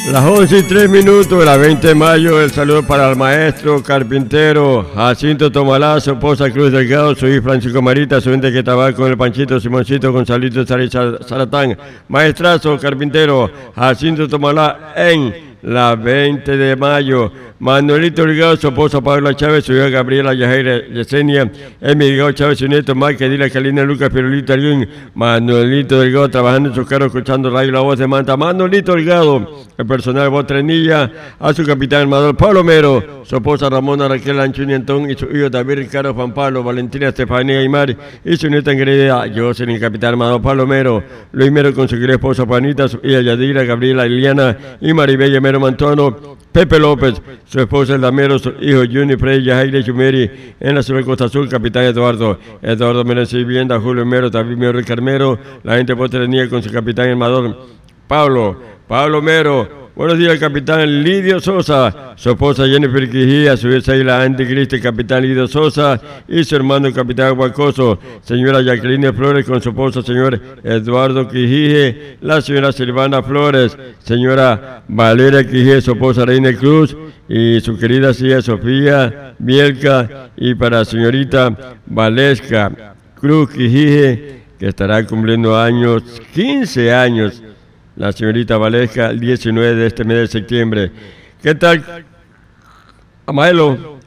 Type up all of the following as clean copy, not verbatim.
Las 11:03, la 20 de mayo, el saludo para el maestro carpintero Jacinto Tomalá, su esposa Cruz Delgado, su hijo Francisco Marita, su gente que trabaja con el Panchito, Simoncito, Gonzalito, Saratán. Maestrazo carpintero Jacinto Tomalá en la 20 de mayo. Manuelito Delgado, su esposa Paula Chávez, su hija Gabriela Yajaira Yesenia, Emi Delgado Chávez, su nieto Mike, Dila Calina, Lucas, Pirulito Alguín. Manuelito Delgado trabajando en su carro, escuchando radio La Voz de Manta. Manuelito Delgado, el personal de Voz Trenilla, a su capitán armador Pablo Mero, su esposa Ramona Raquel Anchuni Antón y su hijo David Ricardo Juan Pablo, Valentina Estefanía Aymar y su nieta querida Jocelyn, el capitán armador Pablo Mero, Luis Mero con su querida esposa Juanita, su hija Yadira, Gabriela Liliana y Maribella Mero Mantuano, Pepe López, su esposa Elda Mero, su hijo Juni Frey, Yajaira Chumeri, en la ciudad de Costa Azul, capitán Eduardo Mero en Vivienda, Julio Mero, David Mero Carmero, la gente de Voz Trenilla con su capitán armador Pablo Mero. Buenos días, capitán Lidio Sosa, su esposa Jennifer Quijía, su hija Isla Anticristi, capitán Lidio Sosa, y su hermano el capitán Guacoso, señora Jacqueline Flores con su esposo señor Eduardo Quijije, la señora Silvana Flores, señora Valeria Quijije, su esposa Reina Cruz, y su querida tía Sofía Bielka, y para la señorita Valesca Cruz Quijije, que estará cumpliendo 15 años, la señorita Valesca, el 19 de este mes de septiembre. ¿Qué tal? Maelo,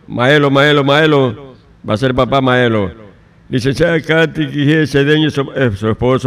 va a ser papá Maelo. Licenciada Katy Quijé Cedeño, su esposo.